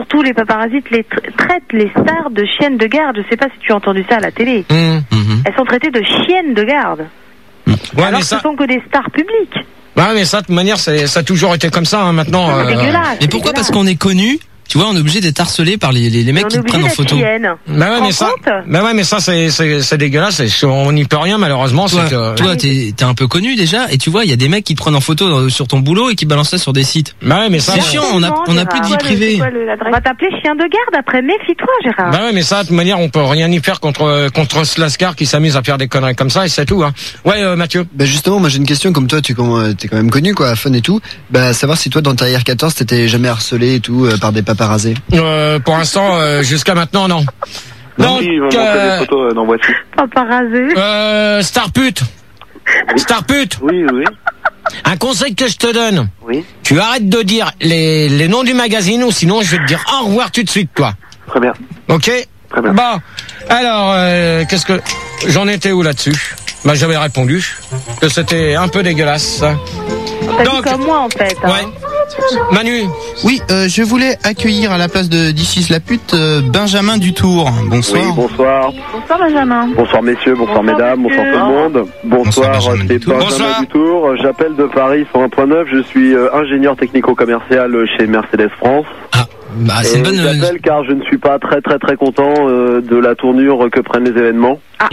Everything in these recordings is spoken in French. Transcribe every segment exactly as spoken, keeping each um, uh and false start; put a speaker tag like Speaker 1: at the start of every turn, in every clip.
Speaker 1: Surtout les paparazzis les tra- traitent les stars de chiennes de garde. Je sais pas si tu as entendu ça à la télé.
Speaker 2: Mmh, mmh.
Speaker 1: Elles sont traitées de chiennes de garde.
Speaker 2: Ouais,
Speaker 1: alors
Speaker 2: mais
Speaker 1: que
Speaker 2: ça...
Speaker 1: ce sont que des stars publiques.
Speaker 2: Ouais, mais ça, de toute manière, c'est, ça a toujours été comme ça, hein, maintenant.
Speaker 1: C'est
Speaker 2: euh...
Speaker 1: dégueulasse.
Speaker 3: Mais pourquoi? Parce qu'on est connu. Tu vois, on est obligé d'être harcelé par les, les, les mecs qui te prennent en photo.
Speaker 2: Bah ouais, mais ça, bah ouais, mais ça, c'est, c'est, c'est dégueulasse. Et on n'y peut rien, malheureusement.
Speaker 3: Toi,
Speaker 2: c'est que...
Speaker 3: toi, t'es, t'es un peu connu déjà, et tu vois, il y a des mecs qui te prennent en photo sur ton boulot et qui balancent ça sur des sites.
Speaker 2: Bah ouais, mais ça.
Speaker 3: C'est chiant, on a, on a plus de vie privée.
Speaker 1: On va t'appeler chien de garde après. Méfie-toi, Gérard.
Speaker 2: Bah ouais, mais ça, de toute manière, on peut rien y faire contre contre ce lascar qui s'amuse à faire des conneries comme ça, et c'est tout. Hein. Ouais, euh, Mathieu.
Speaker 4: Bah justement, moi j'ai une question. Comme toi, tu t'es quand même connu, quoi, fun et tout. Bah savoir si toi, dans ta R quatorze, t'étais jamais harcelé et tout euh, par des paparazzis.
Speaker 2: Euh, pour l'instant, euh, jusqu'à maintenant, non.
Speaker 5: Donc, oui, ils euh, des photos euh, dans voiture.
Speaker 1: Paparazzi.
Speaker 2: Euh, Starpute. Starpute.
Speaker 5: Oui, oui.
Speaker 2: Un conseil que je te donne.
Speaker 5: Oui.
Speaker 2: Tu arrêtes de dire les, les noms du magazine, ou sinon je vais te dire au revoir tout de suite, toi.
Speaker 5: Très bien.
Speaker 2: Ok.
Speaker 5: Très bien.
Speaker 2: Bon. Alors, euh, qu'est-ce que j'en étais où là-dessus? Bah, j'avais répondu que c'était un peu dégueulasse.
Speaker 1: T'as dit comme moi, en fait. Hein.
Speaker 2: Ouais. Manu.
Speaker 6: Oui, euh, je voulais accueillir à la place de D'ici la pute euh, Benjamin Dutour. Bonsoir.
Speaker 5: Oui, bonsoir.
Speaker 1: Bonsoir Benjamin.
Speaker 5: Bonsoir messieurs, bonsoir, bonsoir mesdames,
Speaker 1: monsieur.
Speaker 5: bonsoir tout le monde. Bonsoir,
Speaker 3: bonsoir
Speaker 5: c'est Benjamin
Speaker 2: bonsoir.
Speaker 5: Dutour. J'appelle de Paris sur un point neuf. Je suis euh, ingénieur technico-commercial chez Mercedes France.
Speaker 3: Ah, bah c'est une bonne.
Speaker 5: J'appelle car je ne suis pas très très très content euh, de la tournure que prennent les événements.
Speaker 1: Ah.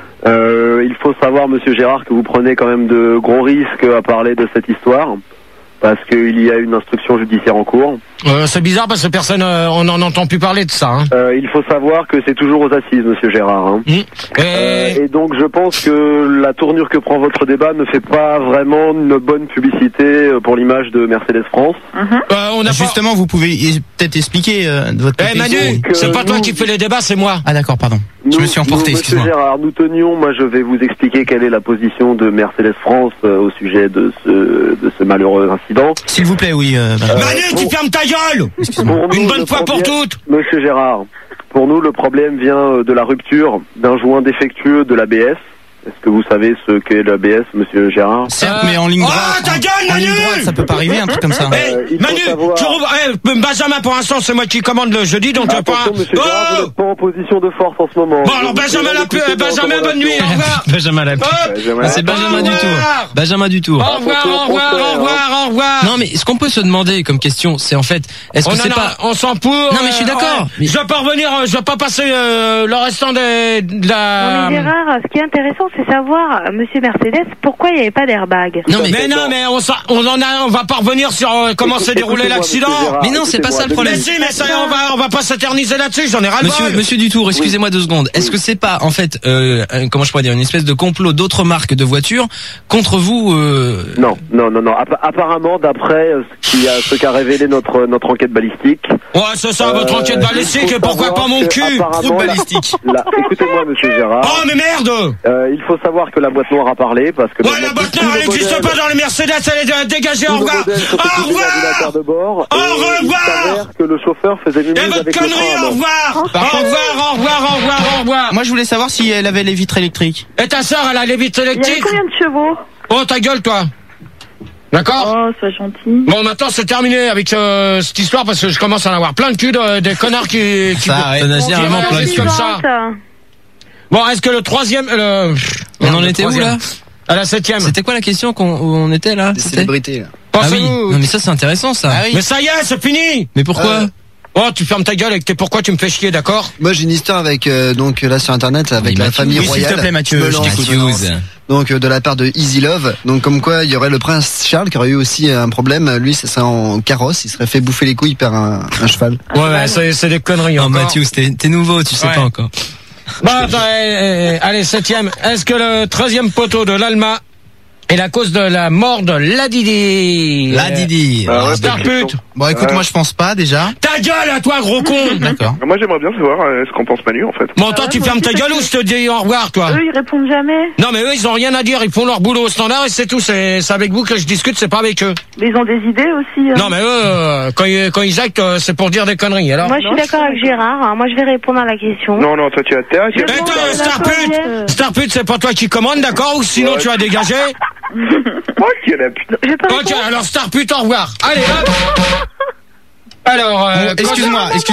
Speaker 5: Euh, il faut savoir, monsieur Gérard, que vous prenez quand même de gros risques à parler de cette histoire. Parce qu'il y a une instruction judiciaire en cours.
Speaker 2: Euh, c'est bizarre parce que personne, euh, on n'en entend plus parler de ça. Hein.
Speaker 5: Euh, il faut savoir que c'est toujours aux assises, monsieur Gérard. Hein.
Speaker 2: Mmh. Et...
Speaker 5: Euh, et donc je pense que la tournure que prend votre débat ne fait pas vraiment une bonne publicité pour l'image de Mercedes France.
Speaker 1: Mmh.
Speaker 2: Euh, on a
Speaker 6: Justement,
Speaker 2: pas...
Speaker 6: vous pouvez peut-être expliquer euh, de votre côté.
Speaker 2: Eh Manu,
Speaker 5: donc,
Speaker 2: c'est
Speaker 5: euh,
Speaker 2: pas toi
Speaker 5: nous...
Speaker 2: qui fais les débats, c'est moi.
Speaker 6: Ah d'accord, pardon.
Speaker 5: Nous,
Speaker 6: je me suis emporté,
Speaker 5: nous,
Speaker 6: excuse-moi.
Speaker 5: Monsieur Gérard, nous tenions, moi je vais vous expliquer quelle est la position de Mercedes France euh, au sujet de ce, de ce malheureux incident.
Speaker 6: S'il vous plaît, oui. Euh,
Speaker 5: Euh,
Speaker 2: Manu,
Speaker 5: pour...
Speaker 2: tu fermes ta gueule.
Speaker 5: Pour
Speaker 2: Une
Speaker 5: nous,
Speaker 2: bonne
Speaker 5: le
Speaker 2: fois pour
Speaker 5: problème...
Speaker 2: toutes.
Speaker 5: Monsieur Gérard, pour nous le problème vient de la rupture d'un joint défectueux de l'A B S. Est-ce que vous savez ce qu'est l'A B S, monsieur Gérard?
Speaker 6: Certes,
Speaker 2: Euh...
Speaker 6: mais en ligne
Speaker 2: Oh,
Speaker 6: droite.
Speaker 2: ta gueule,
Speaker 6: en, en
Speaker 2: Manu
Speaker 6: ligne droite, ça peut pas arriver, un truc comme ça.
Speaker 2: Eh,
Speaker 5: Euh, il faut
Speaker 2: Manu,
Speaker 5: savoir-
Speaker 2: je rouvre... eh, Benjamin, pour l'instant, c'est moi qui commande le jeudi, donc tu
Speaker 5: Attention,
Speaker 2: pas...
Speaker 5: monsieur Gérard, vous
Speaker 2: Oh
Speaker 5: n'êtes pas en position de force en ce moment.
Speaker 2: Bon, alors
Speaker 5: Donc,
Speaker 2: Benjamin,
Speaker 5: vous
Speaker 2: la
Speaker 5: écoutez
Speaker 2: pu-
Speaker 5: nos
Speaker 2: Benjamin, bonne nuit, au revoir.
Speaker 3: Benjamin la
Speaker 2: Hop.
Speaker 5: Benjamin.
Speaker 3: Ah, c'est Benjamin
Speaker 2: Au
Speaker 3: Dutour.
Speaker 2: revoir.
Speaker 3: Benjamin Dutour.
Speaker 2: Au revoir, au revoir, au revoir, au revoir.
Speaker 3: Non, mais ce qu'on peut se demander comme question, c'est en fait, est-ce
Speaker 2: On,
Speaker 3: que
Speaker 2: en
Speaker 3: c'est
Speaker 2: a-
Speaker 3: pas.
Speaker 2: on s'en pour.
Speaker 3: Non, mais je suis d'accord. Mais-
Speaker 2: Je vais pas revenir, euh, je vais pas passer euh, le restant des, de la...
Speaker 1: Non mais Gérard, ce qui est intéressant, c'est savoir, Monsieur Mercedes, pourquoi il n'y avait pas d'airbag.
Speaker 3: Non, mais.
Speaker 2: Mais non, mais on, s'en- on en a, on va pas revenir sur euh, comment s'est déroulé
Speaker 5: Écoutez-moi,
Speaker 2: l'accident.
Speaker 5: monsieur Gérard,
Speaker 3: Mais non, c'est pas ça le
Speaker 5: écoutez-moi,
Speaker 3: problème.
Speaker 2: Mais si, mais ça, on va, on va pas s'éterniser là-dessus. J'en ai ras le
Speaker 3: Monsieur,
Speaker 2: bol.
Speaker 3: Monsieur Dutour, excusez-moi deux secondes. Est-ce que c'est pas en fait, euh, un- comment je pourrais dire, une espèce de complot d'autres marques de voitures contre vous euh...
Speaker 5: Non, non, non, non. App- apparemment, d'après euh, ce qui a- ce qu'a révélé notre notre enquête balistique.
Speaker 2: Ouais, c'est ça, votre
Speaker 5: euh,
Speaker 2: enquête balistique.
Speaker 5: il faut
Speaker 2: Et pourquoi
Speaker 5: savoir
Speaker 2: pas mon
Speaker 5: que
Speaker 2: cul?
Speaker 5: apparemment,
Speaker 3: Trou de
Speaker 5: la-
Speaker 3: balistique.
Speaker 5: la- Écoutez-moi, monsieur Gérard.
Speaker 2: Oh, mais merde.
Speaker 5: Euh, il faut savoir que la boîte noire a parlé parce que.
Speaker 2: Ouais, la boîte noire, elle n'existe pas dans les Mercedes. Elle est euh, dégagée. Au revoir. Au revoir.
Speaker 5: De bord,
Speaker 2: Au
Speaker 5: et
Speaker 2: revoir.
Speaker 5: Il s'avère que le chauffeur faisait
Speaker 2: Et
Speaker 5: mumuse
Speaker 2: votre
Speaker 5: avec le
Speaker 2: connerie, au
Speaker 5: frein.
Speaker 2: revoir.
Speaker 6: Par
Speaker 2: Au
Speaker 6: contre-
Speaker 2: revoir, au revoir, au revoir, au revoir.
Speaker 6: Moi, je voulais savoir si elle avait les vitres électriques.
Speaker 2: Et ta sœur, elle a les vitres
Speaker 1: Il y avait
Speaker 2: électriques?
Speaker 1: combien de chevaux?
Speaker 2: Oh, ta gueule, toi. D'accord?
Speaker 1: Oh, sois gentil.
Speaker 2: Bon, maintenant, c'est terminé avec euh, cette histoire parce que je commence à en avoir plein de cul de, des connards qui, qui,
Speaker 3: Ça, ouais. On a généralement
Speaker 2: qui
Speaker 3: plein de
Speaker 2: réagissent
Speaker 3: cul.
Speaker 2: comme ça. Bon, est-ce que le troisième, le...
Speaker 3: On
Speaker 2: non,
Speaker 3: en
Speaker 2: le
Speaker 3: était où
Speaker 2: troisième.
Speaker 3: là?
Speaker 2: À la septième.
Speaker 3: C'était quoi la question qu'on où on était là?
Speaker 4: Des
Speaker 3: C'était-
Speaker 4: célébrités, là.
Speaker 3: Ah
Speaker 2: Pensez-vous-
Speaker 3: oui. Non, mais ça c'est intéressant ça.
Speaker 6: Ah oui.
Speaker 2: Mais ça y est, c'est fini.
Speaker 3: Mais pourquoi?
Speaker 4: Euh,
Speaker 2: Oh, tu fermes ta gueule avec tes pourquoi tu me fais chier, d'accord?
Speaker 4: Moi j'ai une histoire avec euh, donc là sur internet avec
Speaker 3: Oui,
Speaker 4: la
Speaker 3: Mathieu.
Speaker 4: famille
Speaker 6: Oui, s'il te
Speaker 4: royale.
Speaker 6: plaît, Mathieu,
Speaker 4: Je me
Speaker 6: je
Speaker 4: lance,
Speaker 6: t'écoute.
Speaker 4: je me lance. Donc euh, de la part de Easy Love. Donc comme quoi il y aurait le prince Charles qui aurait eu aussi un problème. Lui ça serait en carrosse, il serait fait bouffer les couilles par un, un cheval.
Speaker 2: Ouais, ouais, c'est, c'est des conneries
Speaker 3: Non,
Speaker 2: encore.
Speaker 3: Mathieu, t'es t'es nouveau, tu sais
Speaker 2: Ouais.
Speaker 3: pas encore.
Speaker 2: Bon, attends, eh, eh, allez, septième. Est-ce que le treizième poteau de l'Alma est la cause de la mort de la Didi?
Speaker 3: La Didi.
Speaker 5: Ah ouais,
Speaker 2: Starpute.
Speaker 6: Bon, écoute,
Speaker 5: Ouais.
Speaker 6: moi, je pense pas déjà.
Speaker 2: Ta gueule à toi, gros con.
Speaker 6: D'accord.
Speaker 5: Moi, j'aimerais bien savoir euh, ce qu'en pense Manu, en fait.
Speaker 2: Bon, toi,
Speaker 1: Ah ouais,
Speaker 2: tu
Speaker 1: moi
Speaker 2: fermes ta
Speaker 1: aussi,
Speaker 2: gueule ou
Speaker 1: parce
Speaker 2: je te dis au revoir, toi?
Speaker 1: Eux, ils répondent jamais.
Speaker 2: Non, mais eux, ils ont rien à dire. Ils font leur boulot au standard et c'est tout. C'est, c'est avec vous que je discute, c'est pas avec eux.
Speaker 1: Mais ils ont des idées aussi. hein.
Speaker 2: Non, mais eux, euh, quand ils, quand ils actent, euh, c'est pour dire des conneries, alors.
Speaker 1: Moi, je suis d'accord avec Gérard. hein. Moi, je vais répondre à la question.
Speaker 5: Non, non, toi, tu as terre.
Speaker 1: Je
Speaker 2: Eh,
Speaker 1: pense
Speaker 2: toi,
Speaker 1: que la
Speaker 2: Starpute,
Speaker 1: première-
Speaker 2: Starpute, c'est pas toi qui commande, d'accord? Ou sinon
Speaker 5: Ouais.
Speaker 2: tu as dégagé?
Speaker 5: Moi, qui est la putain.
Speaker 1: Je vais pas
Speaker 2: Ok,
Speaker 1: répondre.
Speaker 2: alors Starpute, au revoir. Allez, hop. Alors, euh,
Speaker 6: Bon, excuse-moi, excuse